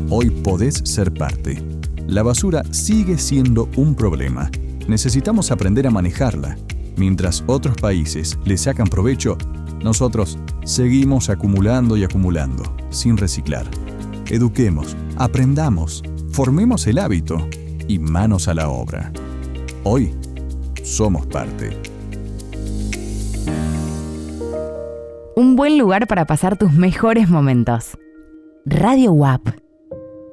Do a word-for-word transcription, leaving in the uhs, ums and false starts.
Hoy podés ser parte. La basura sigue siendo un problema. Necesitamos aprender a manejarla. Mientras otros países le sacan provecho, nosotros seguimos acumulando y acumulando, sin reciclar. Eduquemos, aprendamos, formemos el hábito y manos a la obra. Hoy somos parte. Un buen lugar para pasar tus mejores momentos. Radio U A P.